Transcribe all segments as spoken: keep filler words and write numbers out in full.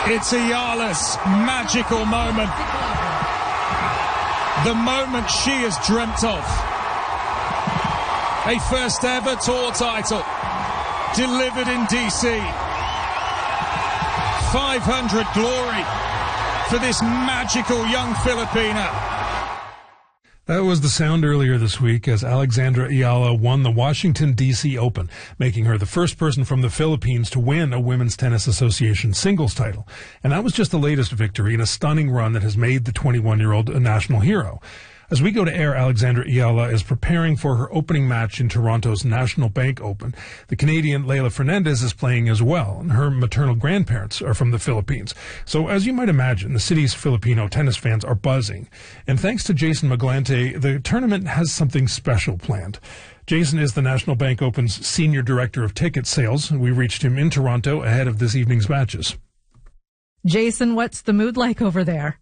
It's Ayala's magical moment. The moment she has dreamt of. A first ever tour title delivered in D C. five hundred glory for this magical young Filipina. That was the sound earlier this week as Alexandra Ayala won the Washington, D C Open, making her the first person from the Philippines to win a Women's Tennis Association singles title. And that was just the latest victory in a stunning run that has made the twenty-one-year-old a national hero. As we go to air, Alexandra Ayala is preparing for her opening match in Toronto's National Bank Open. The Canadian Leylah Fernandez is playing as well, and her maternal grandparents are from the Philippines. So as you might imagine, the city's Filipino tennis fans are buzzing. And thanks to Jason Maglante, the tournament has something special planned. Jason is the National Bank Open's Senior Director of Ticket Sales, and we reached him in Toronto ahead of this evening's matches. Jason, what's the mood like over there?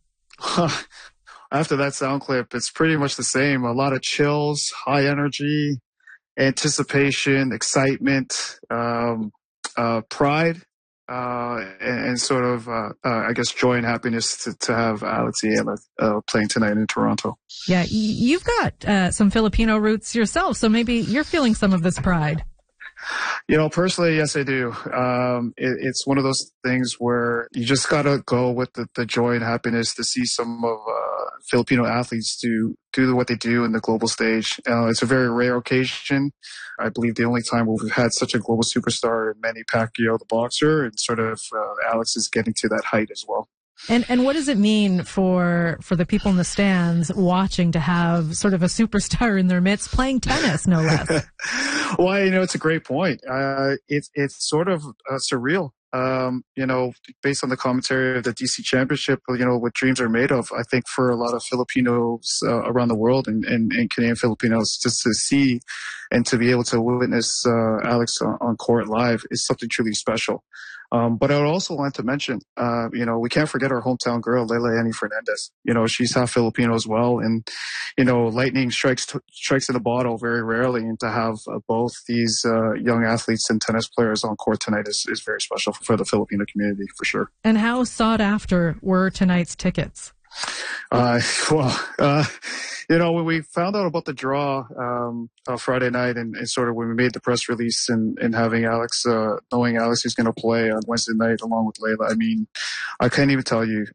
After that sound clip, it's pretty much the same. A lot of chills, high energy, anticipation, excitement, um, uh, pride, uh, and, and sort of, uh, uh, I guess, joy and happiness to, to have Alex Ayala uh, playing tonight in Toronto. Yeah, you've got uh, some Filipino roots yourself, so maybe you're feeling some of this pride. You know, personally, yes, I do. Um, it, it's one of those things where you just got to go with the, the joy and happiness to see some of uh, Filipino athletes do do what they do in the global stage. Uh, it's a very rare occasion. I believe the only time we've had such a global superstar in Manny Pacquiao, the boxer, and sort of uh, Alex is getting to that height as well. And and what does it mean for for the people in the stands watching to have sort of a superstar in their midst playing tennis, no less? Well, you know, it's a great point. Uh, it's it's sort of uh, surreal. Um, you know, based on the commentary of the D C Championship, you know, what dreams are made of. I think for a lot of Filipinos uh, around the world and, and, and Canadian Filipinos, just to see and to be able to witness uh, Alex on, on court live is something truly special. Um, but I would also like to mention, uh, you know, we can't forget our hometown girl, Leylah Annie Fernandez. You know, she's half Filipino as well. And, you know, lightning strikes, t- strikes in a bottle very rarely. And to have uh, both these uh, young athletes and tennis players on court tonight is, is very special for the Filipino community, for sure. And how sought after were tonight's tickets? Uh, well, uh, you know, when we found out about the draw, um, uh, Friday night and, and sort of when we made the press release and, and having Alex, uh, knowing Alex is going to play on Wednesday night along with Leylah, I mean, I can't even tell you,